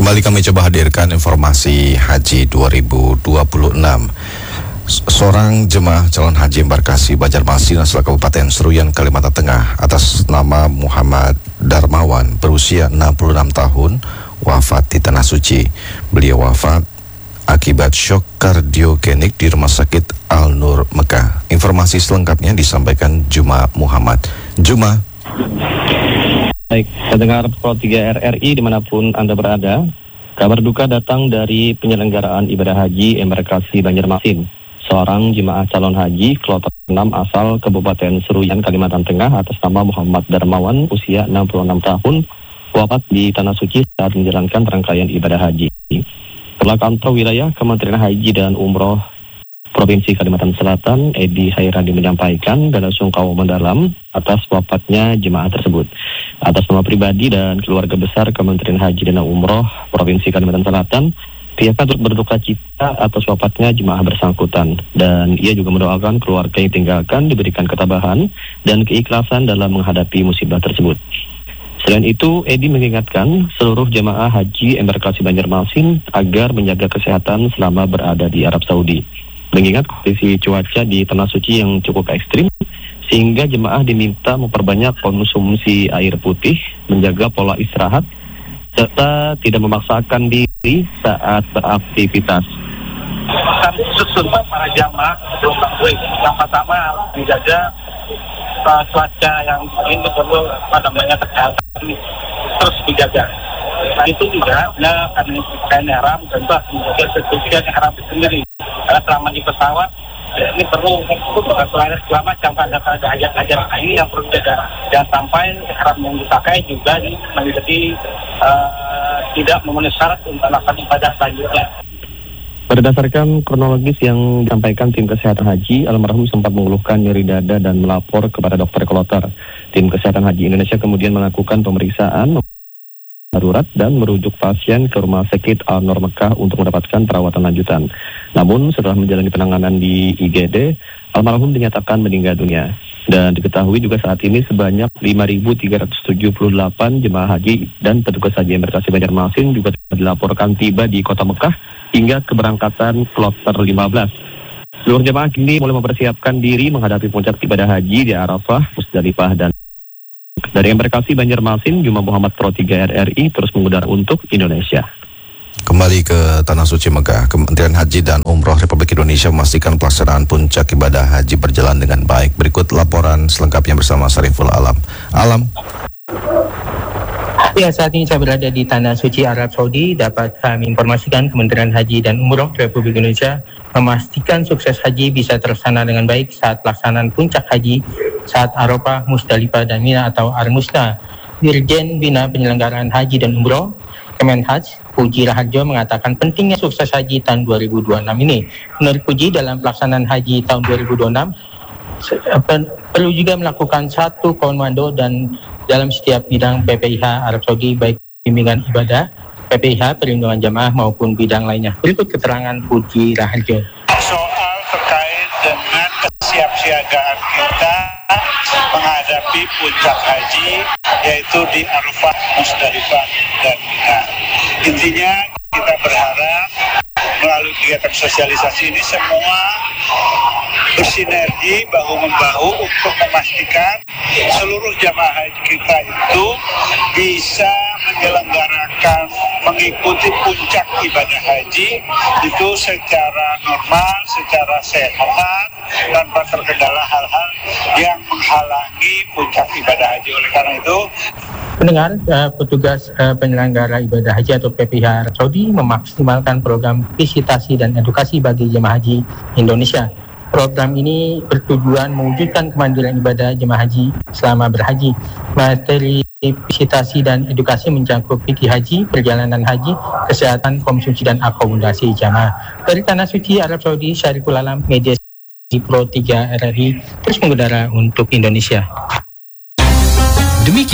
Kembali kami coba hadirkan informasi Haji 2026. Seorang jemaah calon haji embarkasi Banjarmasin asal Kabupaten Seruyan, Kalimantan Tengah atas nama Muhammad Darmawan berusia 66 tahun wafat di Tanah Suci. Beliau wafat akibat syok kardiogenik di Rumah Sakit Al-Nur Mekah. Informasi selengkapnya disampaikan Juma Muhammad. Juma. Baik, pendengar Pro 3 RRI dimanapun Anda berada, kabar duka datang dari penyelenggaraan ibadah haji embarkasi Banjarmasin. Seorang jemaah calon haji kloter 6 asal Kabupaten Seruyan, Kalimantan Tengah atas nama Muhammad Darmawan usia 66 tahun wafat di Tanah Suci saat menjalankan rangkaian ibadah haji. Kepala Kantor Wilayah Kementerian Haji dan Umroh Provinsi Kalimantan Selatan, Edi Hairandi, menyampaikan bela sungkawa mendalam atas wafatnya jemaah tersebut. Atas nama pribadi dan keluarga besar Kementerian Haji dan Umroh Provinsi Kalimantan Selatan, pihaknya turut berduka cita atas wafatnya jemaah bersangkutan, dan ia juga mendoakan keluarga yang tinggalkan diberikan ketabahan dan keikhlasan dalam menghadapi musibah tersebut. Selain itu, Edi mengingatkan seluruh jemaah haji embarkasi Banjarmasin agar menjaga kesehatan selama berada di Arab Saudi. Mengingat kondisi cuaca di Tanah Suci yang cukup ekstrim, sehingga jemaah diminta memperbanyak konsumsi air putih, menjaga pola istirahat, serta tidak memaksakan diri saat beraktivitas. Kami susun para jamaah berulang-ulang sama-sama menjaga cuaca yang ingin betul kesehatan terus dijaga. Nah itu juga karena haram dan menjaga kesucian yang haram itu sendiri. Karena selama di pesawat ini perlu selama ada hajat ini yang perlu dijaga. Jangan sampai haram yang dipakai juga menjadi tidak memenuhi syarat untuk melakukan ibadah selanjutnya. Berdasarkan kronologis yang disampaikan tim kesehatan haji, almarhum sempat mengeluhkan nyeri dada dan melapor kepada dokter kloter. Tim kesehatan haji Indonesia kemudian melakukan pemeriksaan darurat dan merujuk pasien ke Rumah Sakit Al-Nur Mekah untuk mendapatkan perawatan lanjutan. Namun setelah menjalani penanganan di IGD, almarhum dinyatakan meninggal dunia. Dan diketahui juga saat ini sebanyak 5.378 jemaah haji dan petugas haji embarkasi Banjarmasin juga telah dilaporkan tiba di Kota Mekah hingga keberangkatan kloter 15. Seluruh jemaah kini mulai mempersiapkan diri menghadapi puncak ibadah haji di Arafah, Musdalifah, dan dari embarkasi Banjarmasin, Juma Muhammad Pro 3 RRI terus mengudara untuk Indonesia. Kembali ke Tanah Suci Mekah, Kementerian Haji dan Umroh Republik Indonesia memastikan pelaksanaan puncak ibadah haji berjalan dengan baik. Berikut laporan selengkapnya bersama Sariful Alam. Ya, saat ini saya berada di Tanah Suci Arab Saudi. Dapat kami informasikan Kementerian Haji dan Umroh Republik Indonesia memastikan sukses haji bisa terlaksana dengan baik saat pelaksanaan puncak haji saat Arafah, Musdalifah, dan Mina atau Ar-Musda. Dirjen Bina Penyelenggaraan Haji dan Umroh Kemenhaj, Puji Raharjo, mengatakan pentingnya sukses haji tahun 2026 ini. Menurut Puji, dalam pelaksanaan haji tahun 2026 perlu juga melakukan satu komando dan dalam setiap bidang PPIH Arab Saudi, baik bimbingan ibadah, PPIH, perlindungan jamaah maupun bidang lainnya. Berikut keterangan Puji Raharjo. Soal terkait dengan kesiapsiagaan kita menghadapi puncak haji, yaitu di Arafah, Musdalifah, dan Mina. Intinya kita berharap melalui kegiatan sosialisasi ini semua bersinergi bahu-membahu untuk memastikan seluruh jamaah haji kita itu bisa menyelenggarakan, mengikuti puncak ibadah haji itu secara normal, secara sehat, tanpa terkendala hal-hal yang menghalangi puncak ibadah haji. Oleh karena itu, pendengar, petugas penyelenggara ibadah haji atau PPIH Arab Saudi memaksimalkan program visitasi dan edukasi bagi jemaah haji Indonesia. Program ini bertujuan mewujudkan kemandirian ibadah jemaah haji selama berhaji. Materi visitasi dan edukasi mencakup fikih haji, perjalanan haji, kesehatan, konsumsi, dan akomodasi jamaah. Dari Tanah Suci Arab Saudi, Syariful Alam, Media Pro 3 RRI terus mengudara untuk Indonesia.